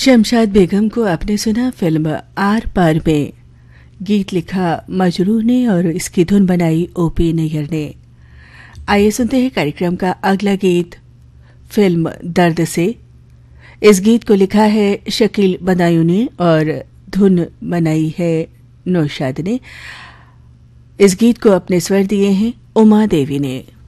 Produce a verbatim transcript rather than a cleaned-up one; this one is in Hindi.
शमशाद बेगम को आपने सुना फिल्म आर पार में। गीत लिखा मजरू ने और इसकी धुन बनाई ओपी नैयर ने। आइए सुनते हैं कार्यक्रम का अगला गीत फिल्म दर्द से। इस गीत को लिखा है शकील बदायूं ने और धुन बनाई है नौशाद ने। इस गीत को अपने स्वर दिए हैं उमा देवी ने।